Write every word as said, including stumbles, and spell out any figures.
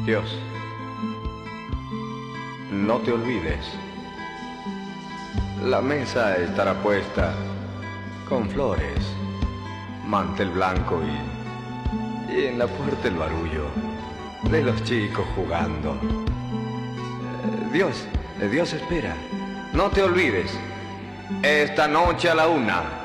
Dios, no te olvides. La mesa estará puesta con flores, mantel blanco y, y en la puerta el barullo de los chicos jugando. Eh, Dios, eh, Dios espera. No te olvides. Esta noche a la una.